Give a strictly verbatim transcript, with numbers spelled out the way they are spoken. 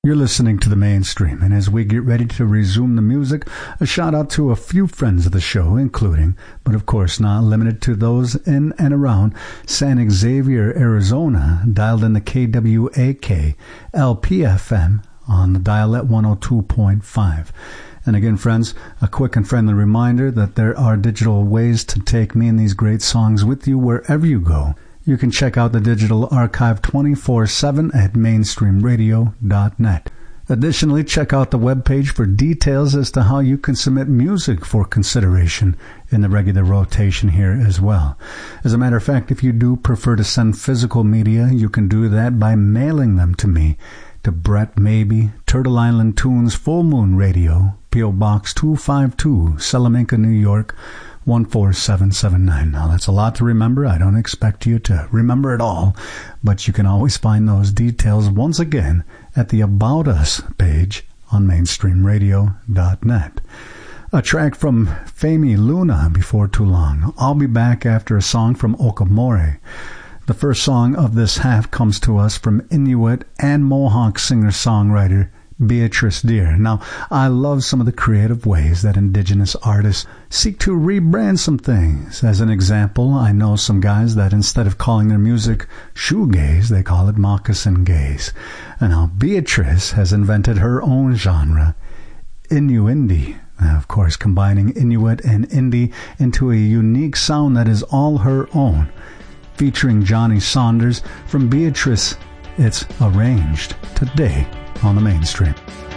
You're listening to The Mainstream, and as we get ready to resume the music, a shout out to a few friends of the show, including, but of course not limited to those in and around San Xavier, Arizona, dialed in the K W A K L P F M on the dial at one oh two point five. And again, friends, a quick and friendly reminder that there are digital ways to take me and these great songs with you wherever you go. You can check out the digital archive twenty-four seven at mainstream radio dot net. Additionally, check out the webpage for details as to how you can submit music for consideration in the regular rotation here as well. As a matter of fact, if you do prefer to send physical media, you can do that by mailing them to me, to Brett Maybe, Turtle Island Tunes, Full Moon Radio, P O. Box two fifty-two, Salamanca, New York, one four seven seven nine. Now, that's a lot to remember. I don't expect you to remember it all, but you can always find those details once again at the About Us page on mainstream radio dot net. A track from Femi Luna before too long. I'll be back after a song from Okamore. The first song of this half comes to us from Inuit and Mohawk singer-songwriter Beatrice Deer. Now, I love some of the creative ways that indigenous artists seek to rebrand some things. As an example, I know some guys that instead of calling their music shoegaze, they call it moccasin gaze. And now Beatrice has invented her own genre, Inuindi. Now, of course, combining Inuit and Indie into a unique sound that is all her own. Featuring Johnny Saunders, from Beatrice, it's arranged today on The Mainstream.